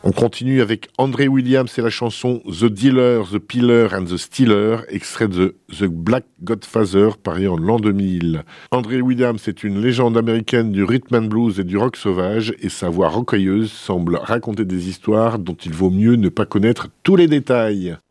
On continue avec André Williams et la chanson The Dealer, The Pillar and The Stealer, extrait de The Black Godfather, paru en l'an 2000. André Williams est une légende américaine du rhythm and blues et du rock sauvage, et sa voix rocailleuse semble raconter des histoires dont il vaut mieux ne pas connaître tous les détails.